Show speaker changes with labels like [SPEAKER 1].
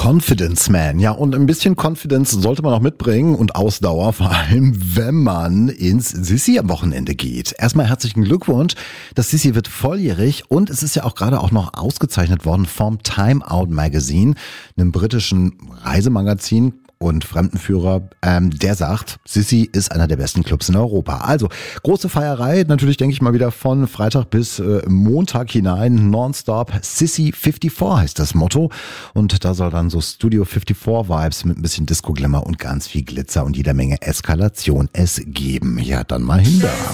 [SPEAKER 1] Confidence Man. Ja, und ein bisschen Confidence sollte man auch mitbringen und Ausdauer, vor allem wenn man ins Sissi am Wochenende geht. Erstmal herzlichen Glückwunsch. Das Sissi wird volljährig und es ist ja auch gerade auch noch ausgezeichnet worden vom Time Out Magazine, einem britischen Reisemagazin. Und Fremdenführer, der sagt, Sissi ist einer der besten Clubs in Europa. Also große Feierei, natürlich denke ich mal wieder von Freitag bis Montag hinein, nonstop. Sissi 54 heißt das Motto. Und da soll dann so Studio 54 Vibes mit ein bisschen Disco-Glamour und ganz viel Glitzer und jeder Menge Eskalation es geben. Ja, dann mal hin da.